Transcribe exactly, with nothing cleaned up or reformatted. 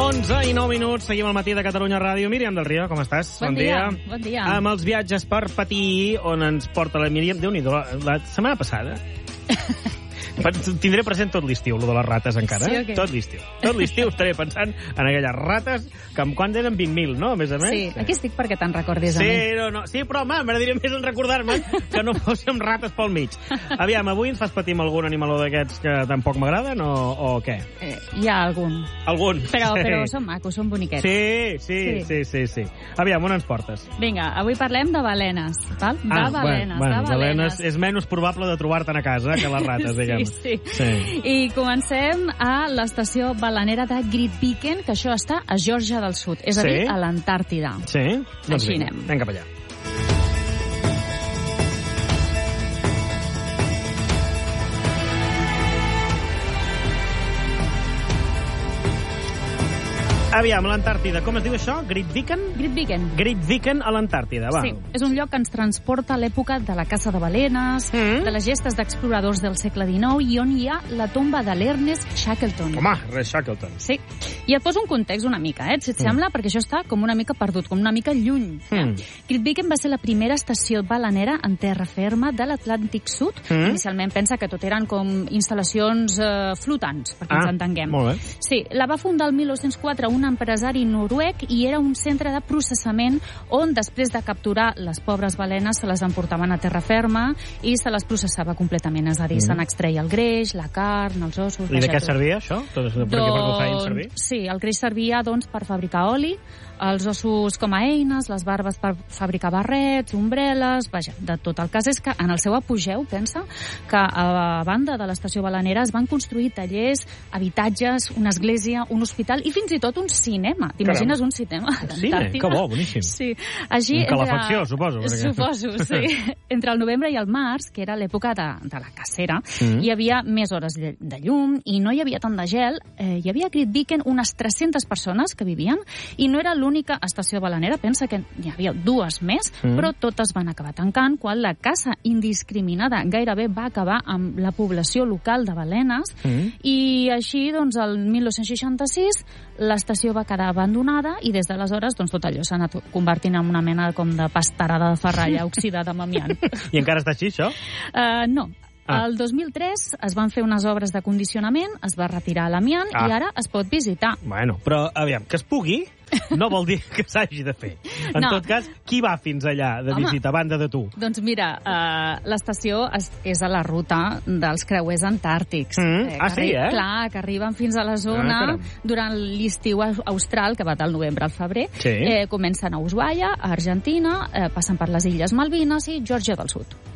onze i nou minuts, seguim al matí de Catalunya Ràdio. Míriam del Río, com estàs? Bon, bon dia. dia. Bon dia. Amb els viatges per patir, on ens porta la Míriam. Déu-n'hi-do, la, la setmana passada... Tindré present tot l'estiu, lo de les rates, encara. Sí, okay. Tot l'estiu. Tot l'estiu estaré pensant en aquelles rates que quan eren vint mil, no? A més a més. Sí, aquí estic perquè te'n recordis sí, a mi. No, no. Sí, però, home, m'agradaria més en recordar-me que no fóssim rates pel mig. Aviam, avui ens fas patir amb algun animaló d'aquests que tampoc m'agraden o, o què? Eh, hi ha algun. Algun. Però, sí. però són macos, són boniquets. Sí, sí, sí, sí, sí, sí. Aviam, on ens portes? Vinga, avui parlem de balenes, val? De ah, balenes, bueno, de balenes. És menys probable de trobar-te'n a casa que les rates, sí, diguem. Sí, sí. I comencem a l'estació balenera de Grytviken, que això està a Geòrgia del Sud, és a dir, sí? a l'Antàrtida. Sí? Doncs Així vinga, anem. Anem cap allà. Aviam, l'Antàrtida. Com es diu això? Grytviken? Grytviken. Grytviken a l'Antàrtida, va. Sí, és un lloc que ens transporta a l'època de la caça de balenes, mm. de les gestes d'exploradors del segle dinou, i on hi ha la tomba de l'Ernest Shackleton. Home, Ernest Shackleton. Sí. I et poso un context una mica, eh, si et mm. sembla, perquè això està com una mica perdut, com una mica lluny. Mm. Eh? Grytviken va ser la primera estació balenera en terra ferma de l'Atlàntic Sud. Mm. Inicialment pensa que tot eren com instal·lacions eh, flotants, perquè ah, ens entenguem. Molt bé. Sí, la va fundar el mil nou-cents quatre un empresari noruec i era un centre de processament on després de capturar les pobres balenes se les emportaven a terra ferma i se les processava completament, és a dir, mm. se n'extreia el greix, la carn, els ossos... I de què servia això? Tot això, per doncs, què ho feien servir? Sí, el greix servia doncs, per fabricar oli, els ossos com a eines, les barbes per fabricar barrets, ombreles, vaja, de tot. El cas és que en el seu apogeu, pensa, que a banda de l'estació balenera es van construir tallers, habitatges, una església, un hospital i fins i tot un cinema. T'imagines un cinema a l'Antàrtida? Que bo, boníssim. Sí. Així, amb calefacció, entre... suposo. Perquè... Suposo, sí. Entre el novembre i el març, que era l'època de, de la cacera, mm. hi havia més hores de, de llum i no hi havia tant de gel. Eh, hi havia a Grytviken unes tres-centes persones que vivien i no era l'única estació balenera. Pensa que hi havia dues més, mm. però totes van acabar tancant quan la caça indiscriminada gairebé va acabar amb la població local de balenes mm. i així, doncs, el mil nou-cents seixanta-sis l'estació va quedar abandonada i des d'aleshores doncs, tot allò s'ha anat convertint en una mena com de pastarada de ferralla oxidada amb amiant. I encara està així, això? Uh, no. Ah. El dos mil tres es van fer unes obres de condicionament, es va retirar l'amiant ah. i ara es pot visitar. Bueno, però aviam, que es pugui no vol dir que s'hagi de fer. En no. tot cas, qui va fins allà de Home, visita, a banda de tu? Doncs mira, uh, l'estació és, és a la ruta dels creuers antàrtics. Mm. Eh, ah, sí, eh? Clar, que arriben fins a la zona ah, durant l'estiu austral, que va del novembre al febrer. Sí. Eh, comencen a Ushuaia, a Argentina, eh, passen per les Illes Malvines i Geòrgia del Sud.